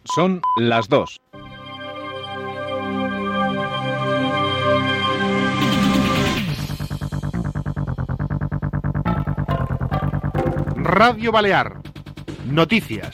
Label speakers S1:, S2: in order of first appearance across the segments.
S1: Son las 2.
S2: Radio Balear. Noticias.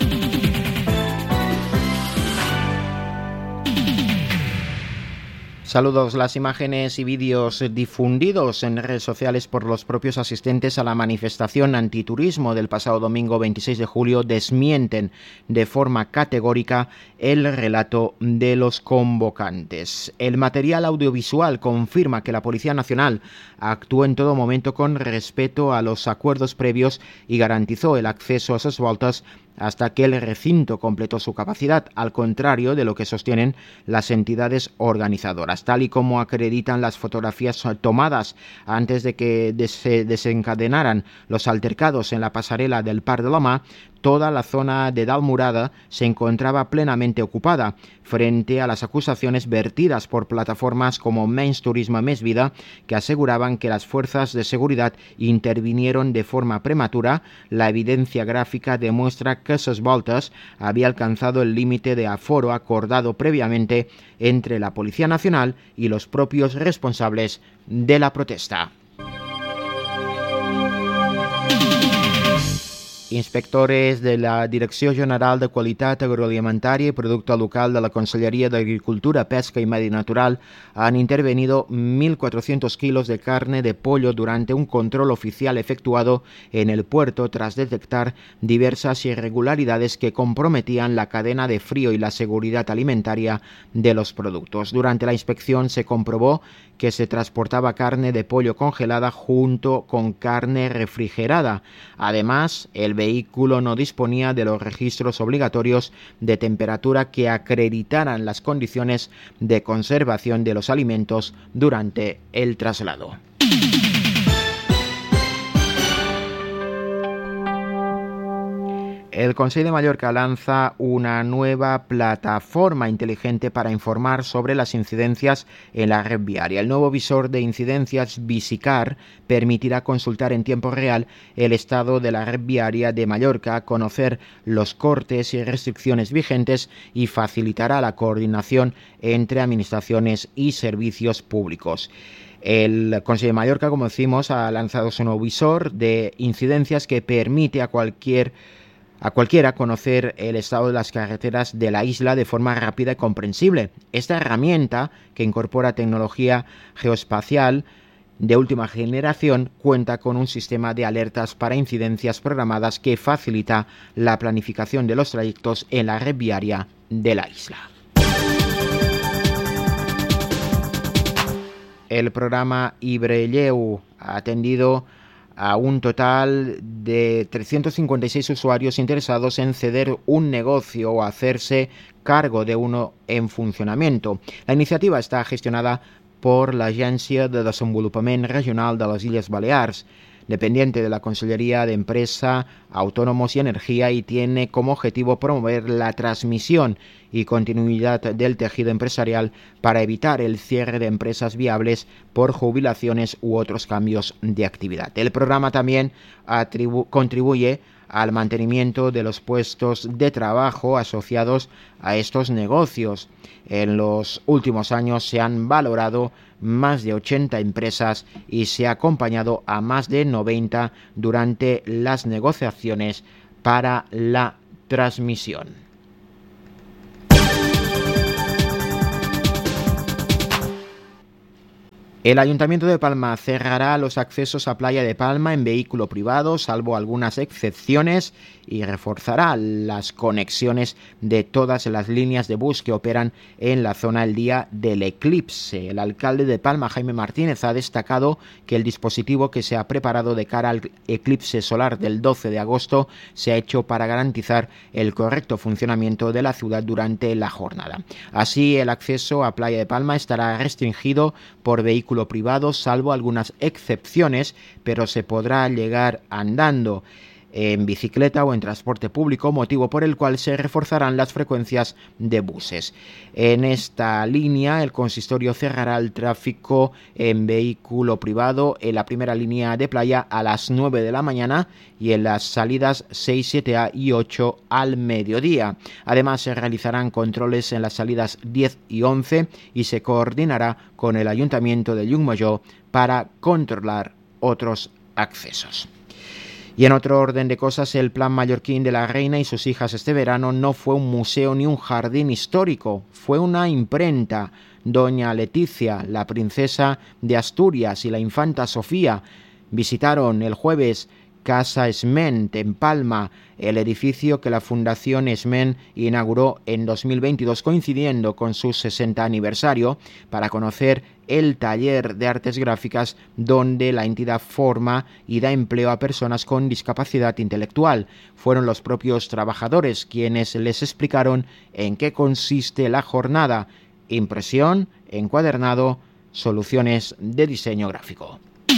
S3: Saludos. Las imágenes y vídeos difundidos en redes sociales por los propios asistentes a la manifestación antiturismo del pasado domingo 26 de julio desmienten de forma categórica el relato de los convocantes. El material audiovisual confirma que la Policía Nacional actuó en todo momento con respeto a los acuerdos previos y garantizó el acceso a esas voltas hasta que el recinto completó su capacidad, al contrario de lo que sostienen las entidades organizadoras. Tal y como acreditan las fotografías tomadas antes de que se desencadenaran los altercados en la pasarela del Parc de l'Home, toda la zona de Dalmurada se encontraba plenamente ocupada frente a las acusaciones vertidas por plataformas como Menys Turisme Més Vida, que aseguraban que las fuerzas de seguridad intervinieron de forma prematura. La evidencia gráfica demuestra que esas voltas había alcanzado el límite de aforo acordado previamente entre la Policía Nacional y los propios responsables de la protesta. Inspectores de la Direcció General de Qualitat Agroalimentària y Producto Local de la Conselleria de Agricultura, Pesca y Medi Natural han intervenido 1.400 kilos de carne de pollo durante un control oficial efectuado en el puerto tras detectar diversas irregularidades que comprometían la cadena de frío y la seguridad alimentaria de los productos. Durante la inspección se comprobó que se transportaba carne de pollo congelada junto con carne refrigerada. Además, el vehículo no disponía de los registros obligatorios de temperatura que acreditaran las condiciones de conservación de los alimentos durante el traslado. El Consell de Mallorca lanza una nueva plataforma inteligente para informar sobre las incidencias en la red viaria. El nuevo visor de incidencias Visicar permitirá consultar en tiempo real el estado de la red viaria de Mallorca, conocer los cortes y restricciones vigentes y facilitará la coordinación entre administraciones y servicios públicos. El Consell de Mallorca, como decimos, ha lanzado su nuevo visor de incidencias que permite a cualquiera conocer el estado de las carreteras de la isla de forma rápida y comprensible. Esta herramienta, que incorpora tecnología geoespacial de última generación, cuenta con un sistema de alertas para incidencias programadas que facilita la planificación de los trayectos en la red viaria de la isla. El programa Ibrelleu ha atendido a un total de 356 usuarios interesados en ceder un negocio o hacerse cargo de uno en funcionamiento. La iniciativa está gestionada por la Agència de Desenvolupament Regional de les Illes Balears, dependiente de la Conselleria de Empresa, Autónomos y Energía, y tiene como objetivo promover la transmisión y continuidad del tejido empresarial para evitar el cierre de empresas viables por jubilaciones u otros cambios de actividad. El programa también contribuye al mantenimiento de los puestos de trabajo asociados a estos negocios. En los últimos años se han valorado más de 80 empresas y se ha acompañado a más de 90 durante las negociaciones para la transmisión. El Ayuntamiento de Palma cerrará los accesos a Playa de Palma en vehículo privado, salvo algunas excepciones, y reforzará las conexiones de todas las líneas de bus que operan en la zona el día del eclipse. El alcalde de Palma, Jaime Martínez, ha destacado que el dispositivo que se ha preparado de cara al eclipse solar del 12 de agosto se ha hecho para garantizar el correcto funcionamiento de la ciudad durante la jornada. Así, el acceso a Playa de Palma estará restringido por vehículo privado, salvo algunas excepciones, pero se podrá llegar andando. en bicicleta o en transporte público, motivo por el cual se reforzarán las frecuencias de buses. En esta línea, el consistorio cerrará el tráfico en vehículo privado en la primera línea de playa a las 9 de la mañana y en las salidas 6, 7A y 8 al mediodía. Además, se realizarán controles en las salidas 10 y 11 y se coordinará con el Ayuntamiento de Llucmajor para controlar otros accesos. Y en otro orden de cosas, el Plan Mallorquín de la Reina y sus hijas este verano no fue un museo ni un jardín histórico, fue una imprenta. Doña Leticia, la princesa de Asturias, y la infanta Sofía visitaron el jueves Casa Esment en Palma, el edificio que la Fundación Esment inauguró en 2022 coincidiendo con su 60 aniversario, para conocer el taller de artes gráficas donde la entidad forma y da empleo a personas con discapacidad intelectual. Fueron los propios trabajadores quienes les explicaron en qué consiste la jornada: impresión, encuadernado, soluciones de diseño gráfico.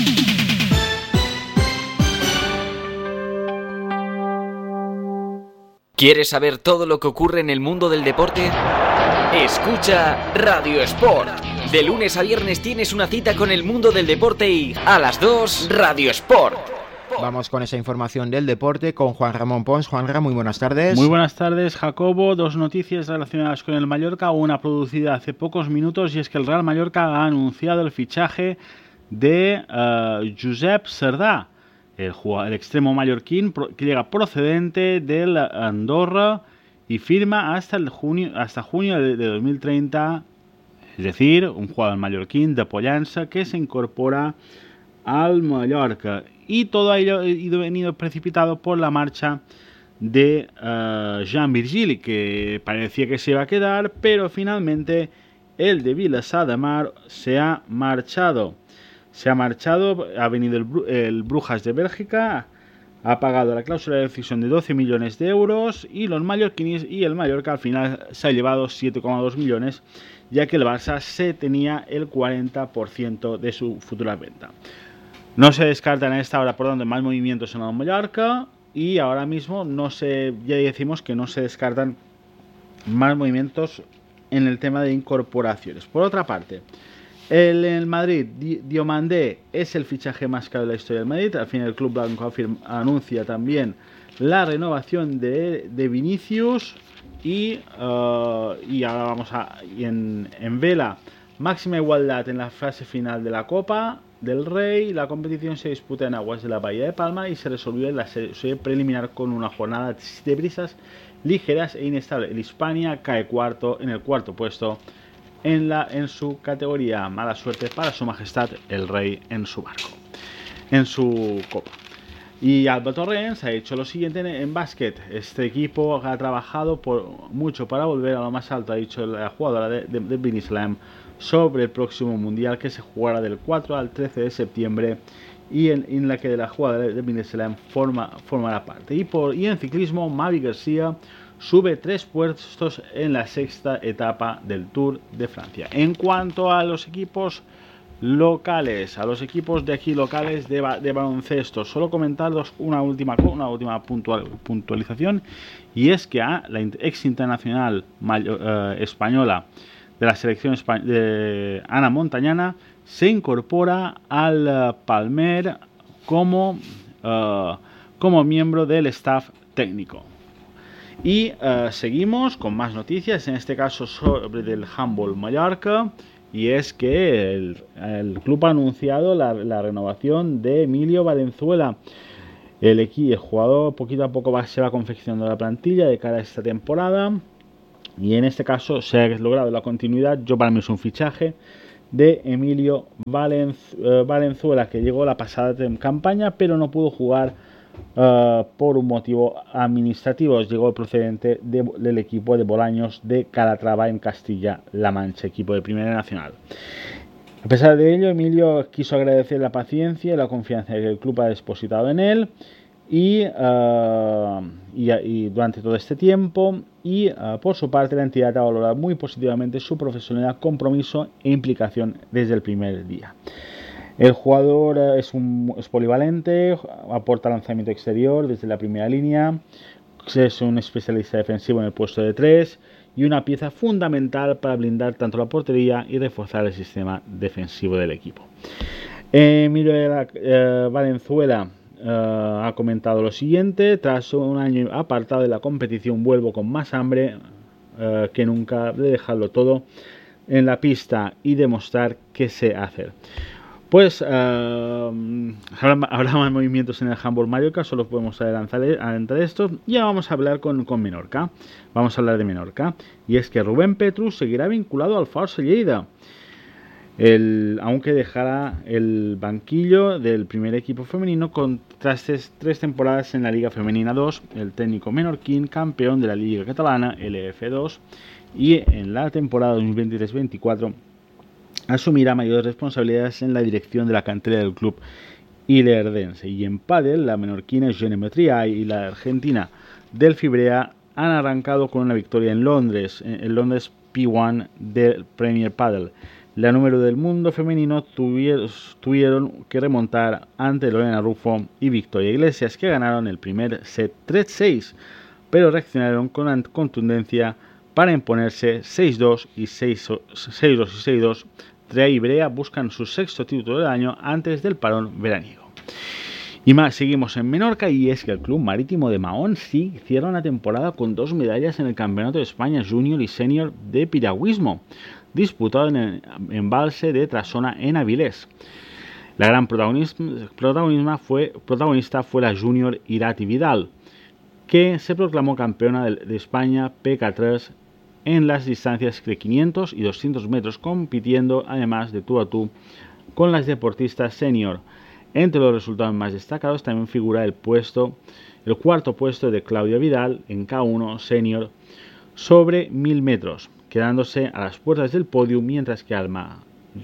S1: ¿Quieres saber todo lo que ocurre en el mundo del deporte? Escucha Radio Sport. De lunes a viernes tienes una cita con el mundo del deporte y a las 2 Radio Sport.
S3: Vamos con esa información del deporte con Juan Ramón Pons. Juanra, muy buenas tardes.
S4: Muy buenas tardes, Jacobo. Dos noticias relacionadas con el Mallorca, una producida hace pocos minutos, y es que el Real Mallorca ha anunciado el fichaje de Josep Cerdà, el extremo mallorquín que llega procedente del Andorra y firma hasta junio de 2030, es decir, un jugador mallorquín de Pollença que se incorpora al Mallorca. Y todo ello ha venido precipitado por la marcha de Jean Virgili, que parecía que se iba a quedar, pero finalmente el de Vilassar de Mar se ha marchado. Ha venido el Brujas de Bélgica, ha pagado la cláusula de rescisión de 12 millones de euros y los mallorquines, y el Mallorca al final se ha llevado 7,2 millones, ya que el Barça se tenía el 40% de su futura venta. No se descartan a esta hora, por donde más movimientos en el Mallorca, y ahora mismo ya decimos que no se descartan más movimientos en el tema de incorporaciones. Por otra parte, el Madrid, Diomandé es el fichaje más caro de la historia del Madrid. Al fin, el club blanco anuncia también la renovación de Vinicius y ahora en vela, máxima igualdad en la fase final de la Copa del Rey. La competición se disputa en aguas de la Bahía de Palma y se resolvió en la serie preliminar con una jornada de brisas ligeras e inestable. El Hispania cae en el cuarto puesto en su categoría. Mala suerte para su majestad el rey en su barco, en su copa. Y Alba Torrens ha hecho lo siguiente en básquet. Este equipo ha trabajado mucho para volver a lo más alto, ha dicho la jugadora de Binislam, sobre el próximo mundial que se jugará del 4 al 13 de septiembre y en la que la jugadora de Binislam formará parte. Y en ciclismo, Mavi García sube 3 puestos en la sexta etapa del Tour de Francia. En cuanto a los equipos locales, a los equipos de aquí locales de baloncesto, solo comentaros una última puntualización, y es que la ex internacional española de la selección de Ana Montañana se incorpora al Palmer como miembro del staff técnico. Y seguimos con más noticias, en este caso sobre del Handball Mallorca, y es que el club ha anunciado la renovación de Emilio Valenzuela. El jugador poquito a poco se va confeccionando la plantilla de cara a esta temporada, y en este caso se ha logrado la continuidad. Para mí es un fichaje de Emilio Valenzuela, que llegó la pasada campaña pero no pudo jugar por un motivo administrativo. Llegó procedente del equipo de Bolaños de Calatrava en Castilla-La Mancha, equipo de Primera Nacional. A pesar de ello, Emilio quiso agradecer la paciencia y la confianza que el club ha depositado en él y durante todo este tiempo, y por su parte la entidad ha valorado muy positivamente su profesionalidad, compromiso e implicación desde el primer día. El jugador es polivalente, aporta lanzamiento exterior desde la primera línea, es un especialista defensivo en el puesto de 3 y una pieza fundamental para blindar tanto la portería y reforzar el sistema defensivo del equipo. Emilio Valenzuela ha comentado lo siguiente: tras un año apartado de la competición vuelvo con más hambre que nunca de dejarlo todo en la pista y demostrar qué sé hacer. Pues habrá más movimientos en el handball Mallorca, solo podemos adelantar esto. Y ahora vamos a hablar con Menorca. Vamos a hablar de Menorca. Y es que Rubén Petrus seguirá vinculado al Força Lleida, aunque dejará el banquillo del primer equipo femenino tras 3 temporadas en la Liga Femenina 2. El técnico menorquín, campeón de la Liga Catalana, LF2, y en la temporada 2023-24 asumirá mayores responsabilidades en la dirección de la cantera del club ilerdense. Y en pádel, la menorquina Jenny Metriay y la argentina Delphi Brea han arrancado con una victoria en Londres P1 del Premier Padel. La número del mundo femenino tuvieron que remontar ante Lorena Ruffo y Victoria Iglesias, que ganaron el primer set 3-6, pero reaccionaron con contundencia para imponerse 6-2 y 6-2. Trea y Brea buscan su 6º título del año antes del parón veraniego. Y más, seguimos en Menorca, y es que el Club Marítimo de Mahón sí cierra una temporada con 2 medallas en el Campeonato de España Junior y Senior de Piragüismo, disputado en el embalse de Trasona en Avilés. La gran protagonista fue la Junior Irati Vidal, que se proclamó campeona de España PK3 en las distancias de 500 y 200 metros, compitiendo además de tú a tú con las deportistas senior. Entre los resultados más destacados también figura el 4º puesto de Claudia Vidal en K1 senior sobre 1000 metros, quedándose a las puertas del podio, mientras que Alma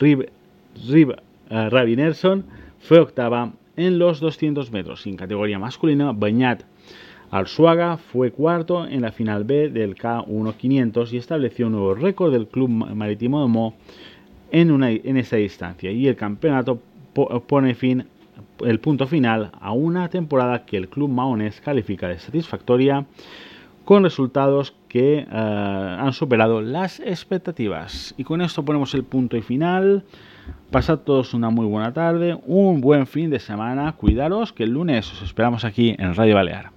S4: Ravinerson fue octava en los 200 metros. Y en categoría masculina, Beñat Arzuaga fue cuarto en la final B del K1 500 y estableció un nuevo récord del Club Marítimo de Mo en esta distancia. Y el campeonato pone el punto final a una temporada que el club maonés califica de satisfactoria, con resultados que han superado las expectativas. Y con esto ponemos el punto y final. Pasad todos una muy buena tarde, un buen fin de semana, cuidaros, que el lunes os esperamos aquí en Radio Balear.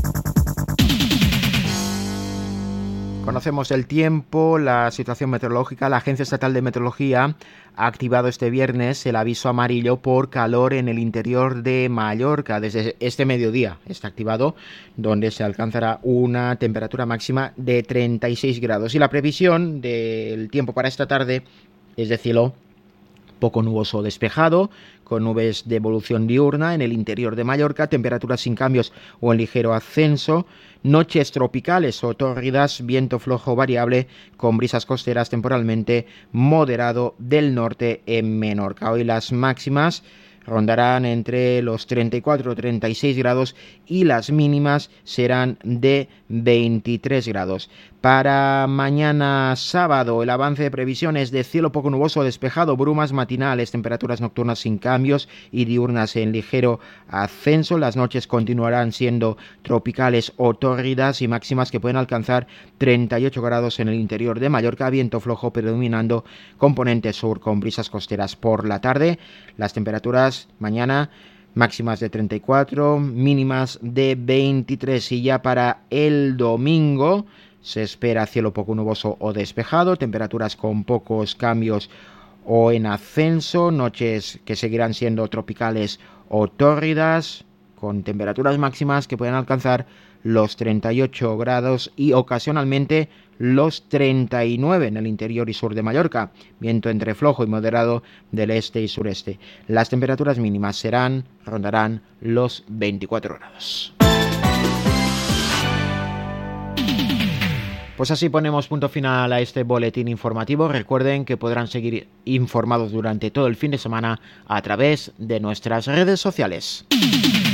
S3: Conocemos el tiempo, la situación meteorológica. La Agencia Estatal de Meteorología ha activado este viernes el aviso amarillo por calor en el interior de Mallorca. Desde este mediodía está activado, donde se alcanzará una temperatura máxima de 36 grados. Y la previsión del tiempo para esta tarde es de cielo poco nuboso o despejado, con nubes de evolución diurna en el interior de Mallorca, temperaturas sin cambios o en ligero ascenso, noches tropicales o tórridas, viento flojo variable con brisas costeras temporalmente moderado del norte en Menorca. Hoy las máximas rondarán entre los 34 o 36 grados y las mínimas serán de 23 grados. Para mañana sábado, el avance de previsiones de cielo poco nuboso o despejado, brumas matinales, temperaturas nocturnas sin cambios y diurnas en ligero ascenso. Las noches continuarán siendo tropicales o tórridas y máximas que pueden alcanzar 38 grados en el interior de Mallorca, viento flojo predominando componente sur con brisas costeras. Por la tarde, las temperaturas mañana máximas de 34, mínimas de 23, y ya para el domingo se espera cielo poco nuboso o despejado, temperaturas con pocos cambios o en ascenso, noches que seguirán siendo tropicales o tórridas, con temperaturas máximas que pueden alcanzar los 38 grados y ocasionalmente los 39 en el interior y sur de Mallorca, viento entre flojo y moderado del este y sureste. Las temperaturas mínimas rondarán los 24 grados. Pues así ponemos punto final a este boletín informativo. Recuerden que podrán seguir informados durante todo el fin de semana a través de nuestras redes sociales.